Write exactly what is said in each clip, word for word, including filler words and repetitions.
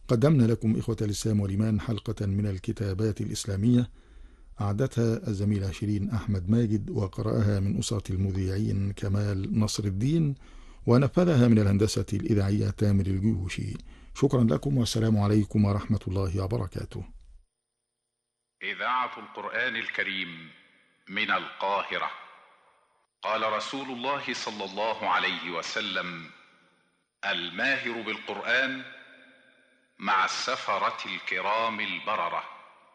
قدمنا لكم إخوة الإسلام والإيمان حلقة من الكتابات الإسلامية أعدتها الزميلة شيرين أحمد ماجد، وقرأها من أسرة المذيعين كمال نصر الدين، ونفذها من الهندسة الإذاعية تامر الجيوشي. شكرا لكم والسلام عليكم ورحمة الله وبركاته. إذاعة القرآن الكريم من القاهرة. قال رسول الله صلى الله عليه وسلم: الماهر بالقرآن مع السفرة الكرام البررة،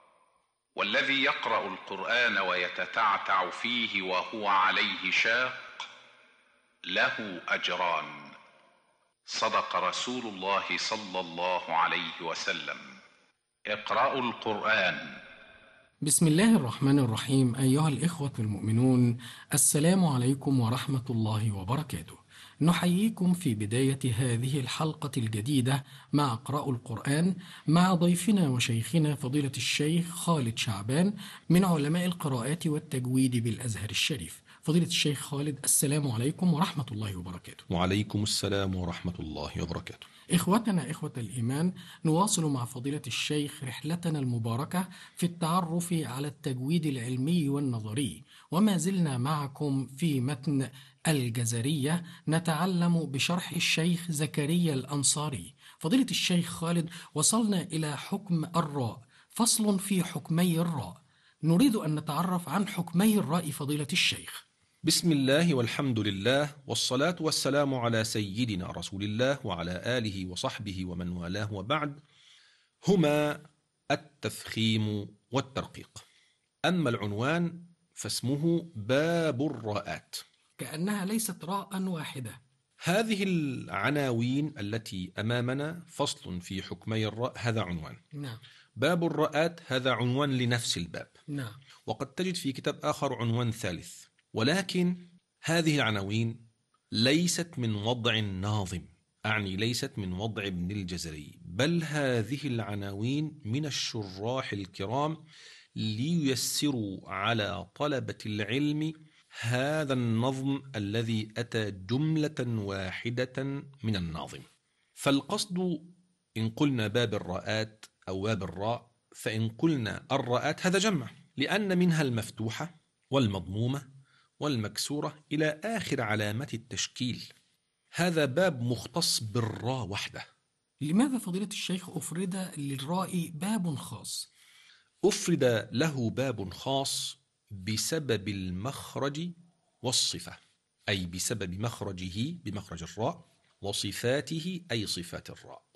والذي يقرأ القرآن ويتتعتع فيه وهو عليه شاق له أجران. صدق رسول الله صلى الله عليه وسلم. اقرأوا القرآن. بسم الله الرحمن الرحيم. أيها الإخوة المؤمنون، السلام عليكم ورحمة الله وبركاته. نحييكم في بداية هذه الحلقة الجديدة مع اقرأوا القرآن مع ضيفنا وشيخنا فضيلة الشيخ خالد شعبان من علماء القراءات والتجويد بالأزهر الشريف. فضيلة الشيخ خالد، السلام عليكم ورحمة الله وبركاته. وعليكم السلام ورحمة الله وبركاته. إخوتنا إخوة الإيمان، نواصل مع فضيلة الشيخ رحلتنا المباركة في التعرف على التجويد العلمي والنظري، وما زلنا معكم في متن الجزرية نتعلم بشرح الشيخ زكريا الأنصاري. فضيلة الشيخ خالد، وصلنا إلى حكم الراء، فصل في حكمي الراء. نريد أن نتعرف عن حكمي الراء فضيلة الشيخ. بسم الله والحمد لله والصلاة والسلام على سيدنا رسول الله وعلى آله وصحبه ومن والاه، وبعد. هما التفخيم والترقيق. أما العنوان فاسمه باب الراءات، كأنها ليست راء واحدة. هذه العناوين التي أمامنا فصل في حكمي الراء، هذا عنوان. نعم. باب الراءات هذا عنوان لنفس الباب. نعم. وقد تجد في كتاب آخر عنوان ثالث، ولكن هذه العناوين ليست من وضع الناظم، أعني ليست من وضع ابن الجزري، بل هذه العناوين من الشراح الكرام لييسروا على طلبة العلم هذا النظم الذي أتى جملة واحدة من الناظم. فالقصد إن قلنا باب الراءات أو باب الراء، فإن قلنا الراءات هذا جمع، لأن منها المفتوحة والمضمومة والمكسورة إلى آخر علامات التشكيل. هذا باب مختص بالراء وحده. لماذا فضيلة الشيخ أفرد للراء باب خاص؟ أفرد له باب خاص بسبب المخرج والصفة، أي بسبب مخرجه بمخرج الراء، وصفاته أي صفات الراء.